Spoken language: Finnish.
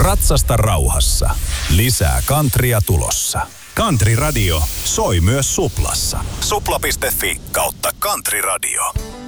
Ratsasta rauhassa. Lisää Countrya tulossa. Country Radio soi myös Suplassa. Supla.fi/Country Radio.